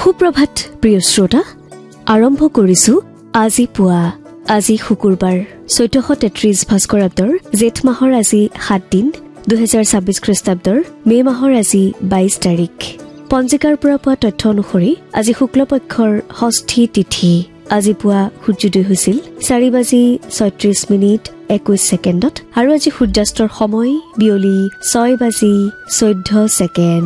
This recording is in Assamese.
সুপ্ৰভাত প্ৰিয় শ্ৰোতা আৰম্ভ কৰিছো আজি পুৱা আজি শুকুৰবাৰ 1433 ভাস্কৰাব্দৰ জেঠ মাহৰ আজি 7 দিন 2026 খ্ৰীষ্টাব্দৰ মে মাহৰ আজি 22 তাৰিখ পঞ্জিকাৰ পৰা পোৱা তথ্য অনুসৰি আজি শুক্লপক্ষৰ ষষ্ঠী তিথি আজি পুৱা সূৰ্যোদয় হৈছিল 4:36:21 আৰু আজি সূৰ্যাস্তৰ সময় বিয়লি 6:14